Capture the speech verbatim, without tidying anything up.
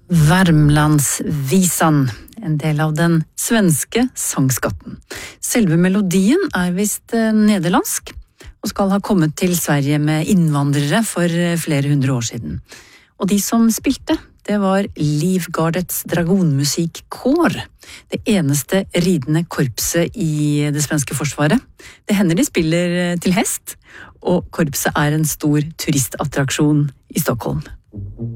Värmlandsvisan, en del av den svenske sangskatten. Selve melodien er vist nederlandsk, og skal ha kommet til Sverige med innvandrere for flere hundre år siden. Og de som spilte, det var Livgardets dragonmusikkår, det eneste ridende korpset i det svenske forsvaret. Det hender de spiller til hest, og korpset er en stor turistattraksjon i Stockholm.